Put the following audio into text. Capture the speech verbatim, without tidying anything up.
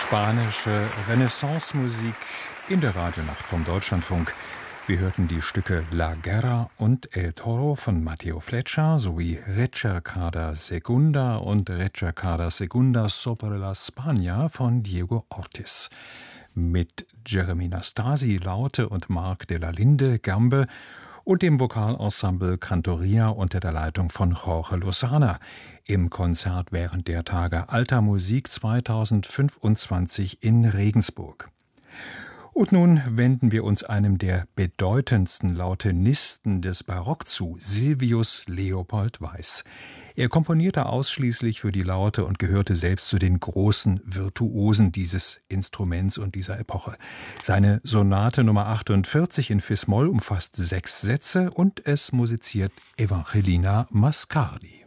Spanische Renaissance-Musik in der Radionacht vom Deutschlandfunk. Wir hörten die Stücke La Guerra und El Toro von Matteo Flecha sowie Recercada Segunda und Recercada Segunda sobre la Spagna von Diego Ortiz. Mit Jeremy Nastasi, Laute und Marc de la Linde, Gambe und dem Vokalensemble Cantoria unter der Leitung von Jorge Lozana im Konzert während der Tage Alter Musik zweitausendfünfundzwanzig in Regensburg. Und nun wenden wir uns einem der bedeutendsten Lautenisten des Barock zu, Silvius Leopold Weiß. Er komponierte ausschließlich für die Laute und gehörte selbst zu den großen Virtuosen dieses Instruments und dieser Epoche. Seine Sonate Nummer achtundvierzig in Fis-Moll umfasst sechs Sätze und es musiziert Evangelina Mascardi.